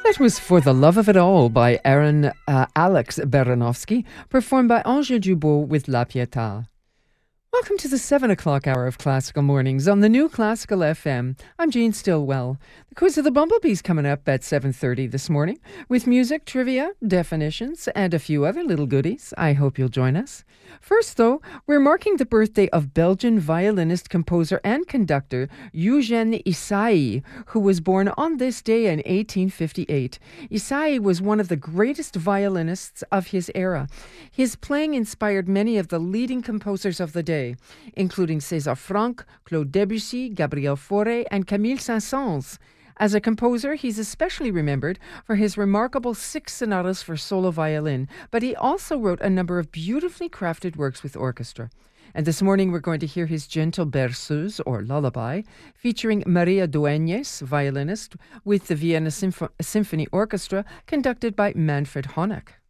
That was For the Love of It All by Alex Baranovsky, performed by Angers Dubois with La Pietà. Welcome to the 7 o'clock hour of Classical Mornings on the new Classical FM. I'm Jean Stillwell. The Quiz of the Bumblebees coming up at 7:30 this morning with music, trivia, definitions, and a few other little goodies. I hope you'll join us. First, though, we're marking the birthday of Belgian violinist, composer, and conductor Eugène Ysaÿe, who was born on this day in 1858. Ysaÿe was one of the greatest violinists of his era. His playing inspired many of the leading composers of the day, including César Franck, Claude Debussy, Gabriel Fauré, and Camille Saint-Saëns. As a composer, he's especially remembered for his remarkable 6 sonatas for solo violin, but he also wrote a number of beautifully crafted works with orchestra. And this morning we're going to hear his Gentle Berceuse, or Lullaby, featuring Maria Dueñas, violinist, with the Vienna Symphony Orchestra, conducted by Manfred Honeck.